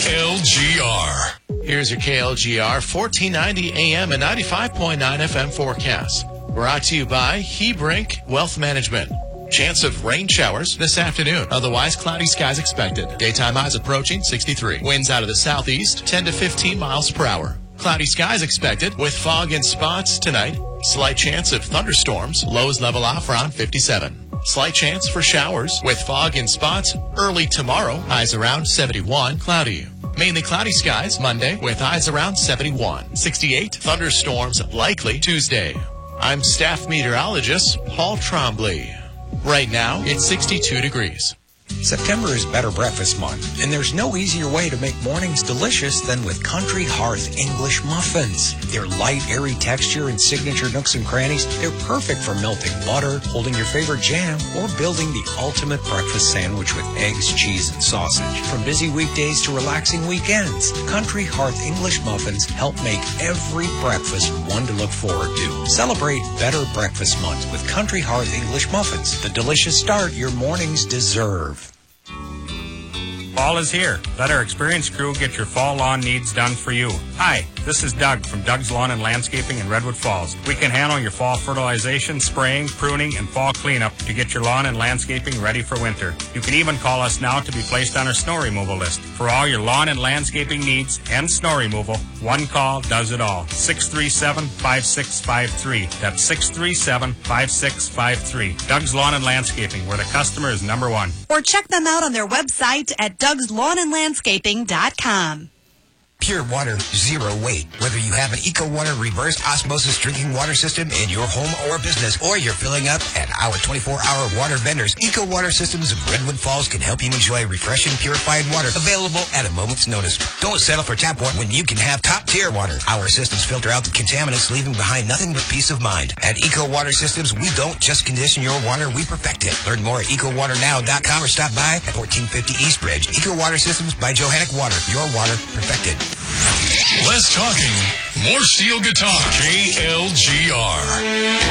KLGR. Here's your KLGR 1490 AM and 95.9 FM forecast. Brought to you by Hebrink Wealth Management. Chance of rain showers this afternoon. Otherwise, cloudy skies expected. Daytime highs approaching 63. Winds out of the southeast, 10 to 15 miles per hour. Cloudy skies expected with fog in spots tonight. Slight chance of thunderstorms. Lows level off around 57. Slight chance for showers with fog in spots early tomorrow. Highs around 71. Cloudy. Mainly cloudy skies Monday with highs around 71. 68. Thunderstorms likely Tuesday. I'm staff meteorologist Paul Trombley. Right now, it's 62 degrees. September is Better Breakfast Month, and there's no easier way to make mornings delicious than with Country Hearth English Muffins. Their light, airy texture and signature nooks and crannies, they're perfect for melting butter, holding your favorite jam, or building the ultimate breakfast sandwich with eggs, cheese, and sausage. From busy weekdays to relaxing weekends, Country Hearth English Muffins help make every breakfast one to look forward to. Celebrate Better Breakfast Month with Country Hearth English Muffins, the delicious start your mornings deserve. Fall is here. Let our experienced crew get your fall lawn needs done for you. Hi, this is Doug from Doug's Lawn and Landscaping in Redwood Falls. We can handle your fall fertilization, spraying, pruning, and fall cleanup to get your lawn and landscaping ready for winter. You can even call us now to be placed on our snow removal list. For all your lawn and landscaping needs and snow removal, one call does it all. 637-5653. That's 637-5653. Doug's Lawn and Landscaping, where the customer is number one. Or check them out on their website at Doug'sLawnandLandscaping.com. Pure water, zero weight. Whether you have an EcoWater reverse osmosis drinking water system in your home or business, or you're filling up at our 24-hour water vendors, EcoWater Systems of Redwood Falls can help you enjoy refreshing, purified water available at a moment's notice. Don't settle for tap water when you can have top-tier water. Our systems filter out the contaminants, leaving behind nothing but peace of mind. At EcoWater Systems, we don't just condition your water, we perfect it. Learn more at EcoWaterNow.com or stop by at 1450 East Bridge. EcoWater Systems by Johannic Water. Your water perfected. Less talking, more steel guitar. KLGR.